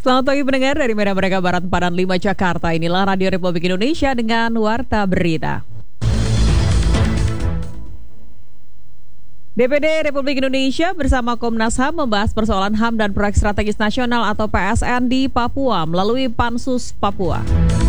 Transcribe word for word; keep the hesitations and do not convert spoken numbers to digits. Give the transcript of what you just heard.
Selamat pagi pendengar dari Medan Merdeka Barat empat dan lima Jakarta. Inilah Radio Republik Indonesia dengan Warta Berita. D P D Republik Indonesia bersama Komnas H A M membahas persoalan H A M dan proyek strategis nasional atau P S N di Papua melalui Pansus Papua.